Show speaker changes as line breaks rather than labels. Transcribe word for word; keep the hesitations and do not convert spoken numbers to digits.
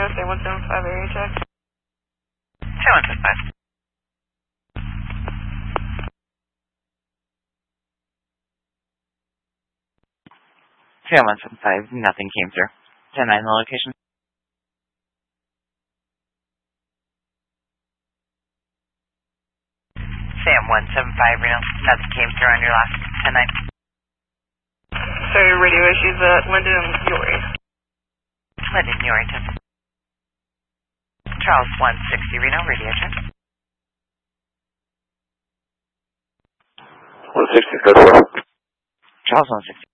Reno, say one seven five area check.
Say one seven five. Say one seven five, nothing came through. ten nine the location. Sam one seven five Reno, nothing came through on your last ten nine.
Sorry, radio issues at Linden and Uri.
Linden, Uri, Charles one sixty Reno, radio check.
one sixty, go for it.
Charles one sixty.